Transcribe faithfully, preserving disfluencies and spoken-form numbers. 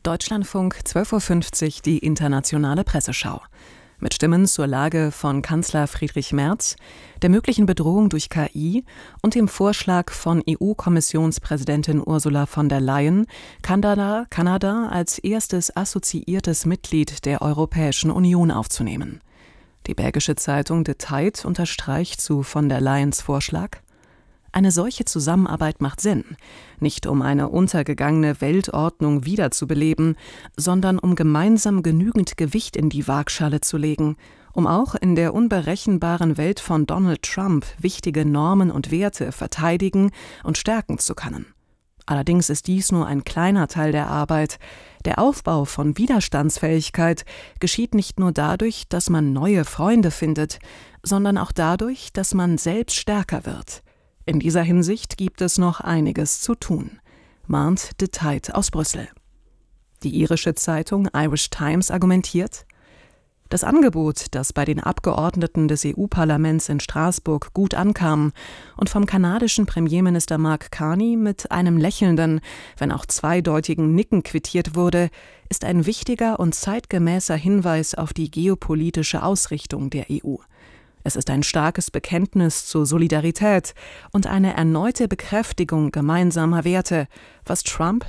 Deutschlandfunk zwölf Uhr fünfzig, die internationale Presseschau. Mit Stimmen zur Lage von Kanzler Friedrich Merz, der möglichen Bedrohung durch K I und dem Vorschlag von E U-Kommissionspräsidentin Ursula von der Leyen, Kanada, Kanada als erstes assoziiertes Mitglied der Europäischen Union aufzunehmen. Die belgische Zeitung De Tijd unterstreicht zu von der Leyens Vorschlag: Eine solche Zusammenarbeit macht Sinn, nicht um eine untergegangene Weltordnung wiederzubeleben, sondern um gemeinsam genügend Gewicht in die Waagschale zu legen, um auch in der unberechenbaren Welt von Donald Trump wichtige Normen und Werte verteidigen und stärken zu können. Allerdings ist dies nur ein kleiner Teil der Arbeit. Der Aufbau von Widerstandsfähigkeit geschieht nicht nur dadurch, dass man neue Freunde findet, sondern auch dadurch, dass man selbst stärker wird. In dieser Hinsicht gibt es noch einiges zu tun, mahnt De Tijd aus Brüssel. Die irische Zeitung Irish Times argumentiert: Das Angebot, das bei den Abgeordneten des E U-Parlaments in Straßburg gut ankam und vom kanadischen Premierminister Mark Carney mit einem lächelnden, wenn auch zweideutigen Nicken quittiert wurde, ist ein wichtiger und zeitgemäßer Hinweis auf die geopolitische Ausrichtung der E U. Es ist ein starkes Bekenntnis zur Solidarität und eine erneute Bekräftigung gemeinsamer Werte, was Trump